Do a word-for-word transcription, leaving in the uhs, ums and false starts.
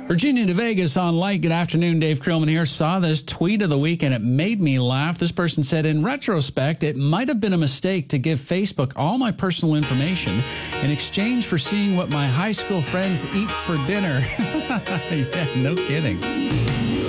Virginia to Vegas on Light. Good afternoon, Dave Krillman here. Saw this tweet of the week and it made me laugh. This person said, in retrospect, it might have been a mistake to give Facebook all my personal information in exchange for seeing what my high school friends eat for dinner. Yeah, no kidding.